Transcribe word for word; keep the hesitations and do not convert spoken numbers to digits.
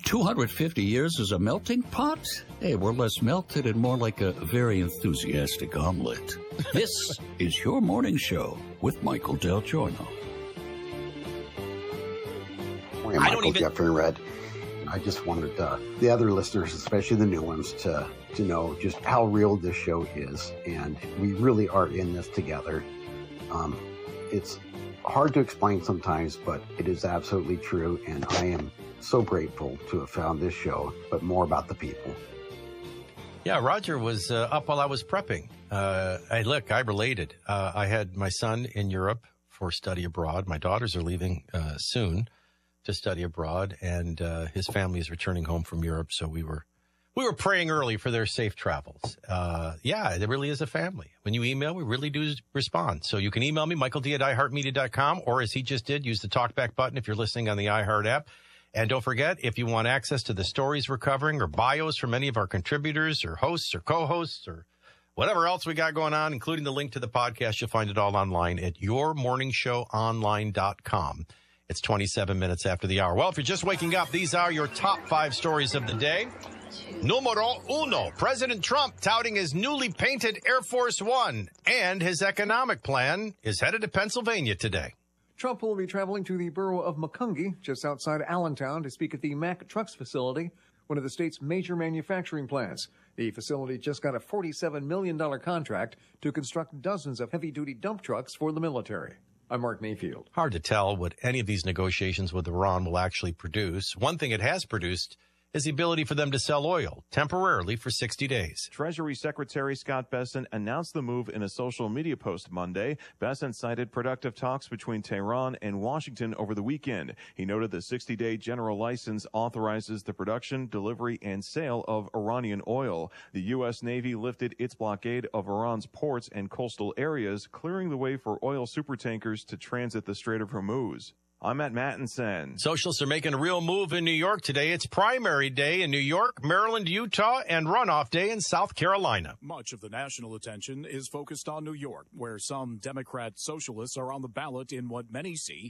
two hundred fifty years as a melting pot? Hey, we're less melted and more like a very enthusiastic omelet. This is Your Morning Show with Michael Del Giorno. I'm Michael even... Jeffrey Red. I just wanted uh, the other listeners, especially the new ones, to, to know just how real this show is. And we really are in this together. Um, it's hard to explain sometimes, but it is absolutely true. And I am so grateful to have found this show, but more about the people. Yeah, Roger was uh, up while I was prepping. Uh, I, look, I related. Uh, I had my son in Europe for study abroad. My daughters are leaving uh, soon to study abroad, and uh, his family is returning home from Europe. So we were we were praying early for their safe travels. Uh, yeah, it really is a family. When you email, we really do respond. So you can email me, Michael D at i heart media dot com, or as he just did, use the talkback button if you're listening on the iHeart app. And don't forget, if you want access to the stories we're covering or bios from any of our contributors or hosts or co-hosts or whatever else we got going on, including the link to the podcast, you'll find it all online at your morning show online dot com. It's twenty-seven minutes after the hour. Well, if you're just waking up, these are your top five stories of the day. Numero uno, President Trump touting his newly painted Air Force One, and his economic plan is headed to Pennsylvania today. Trump will be traveling to the borough of Macungie, just outside Allentown, to speak at the Mack Trucks facility, one of the state's major manufacturing plants. The facility just got a forty-seven million dollars contract to construct dozens of heavy-duty dump trucks for the military. I'm Mark Mayfield. Hard to tell what any of these negotiations with Iran will actually produce. One thing it has produced is the ability for them to sell oil temporarily for sixty days. Treasury Secretary Scott Bessent announced the move in a social media post Monday. Bessent cited productive talks between Tehran and Washington over the weekend. He noted the sixty-day general license authorizes the production, delivery, and sale of Iranian oil. The U S. Navy lifted its blockade of Iran's ports and coastal areas, clearing the way for oil supertankers to transit the Strait of Hormuz. I'm Matt Mattinson. Socialists are making a real move in New York today. It's primary day in New York, Maryland, Utah, and runoff day in South Carolina. Much of the national attention is focused on New York, where some Democrat socialists are on the ballot in what many see